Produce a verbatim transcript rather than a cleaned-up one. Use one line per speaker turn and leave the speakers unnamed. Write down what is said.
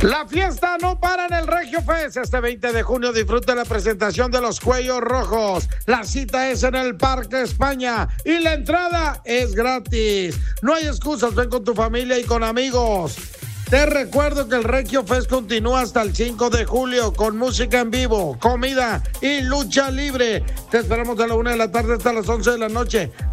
La fiesta no para en el Regio Fest. Este veinte de junio disfruta la presentación de los Cuellos Rojos. La cita es en el Parque España y la entrada es gratis. No hay excusas, ven con tu familia y con amigos. Te recuerdo que el Regio Fest continúa hasta el cinco de julio con música en vivo, comida y lucha libre. Te esperamos de la una de la tarde hasta las once de la noche.